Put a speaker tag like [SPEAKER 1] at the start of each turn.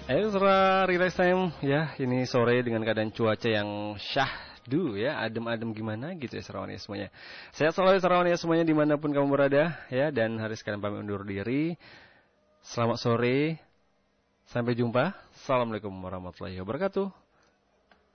[SPEAKER 1] Extra relax time ya, ini sore dengan keadaan cuaca yang syahdu ya, adem-adem gimana gitu ya Sarawani semuanya. Sehat selalu Sarawani semuanya dimanapun kamu berada ya, dan hari sekarang pamit undur diri. Selamat sore, sampai jumpa. Assalamualaikum warahmatullahi wabarakatuh.